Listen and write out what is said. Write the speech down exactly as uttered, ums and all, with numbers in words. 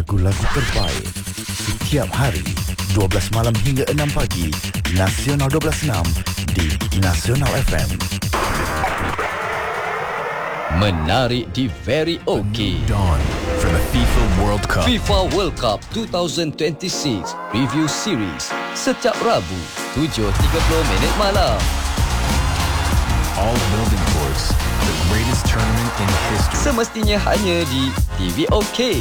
lagu-lagu terbaik setiap hari dua belas malam hingga enam pagi. Nasional dua belas enam di Nasional F M. Menarik di Very OK. Dawn for the FIFA World Cup. FIFA World Cup dua ribu dua puluh enam Review Series setiap Rabu tujuh tiga puluh minit malam. All building towards the greatest tournament in history. Semestinya hanya di T V OK.